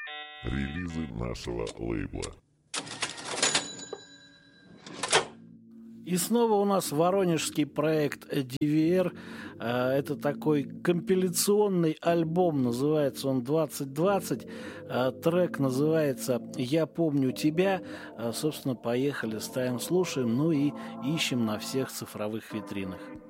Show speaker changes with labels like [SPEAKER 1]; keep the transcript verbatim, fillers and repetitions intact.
[SPEAKER 1] Релизы нашего лейбла.
[SPEAKER 2] И снова у нас воронежский проект ди ви ар. Это такой компиляционный альбом, называется он двадцать двадцать. Трек называется «Я помню тебя». Собственно, поехали, ставим, слушаем, ну и ищем на всех цифровых витринах.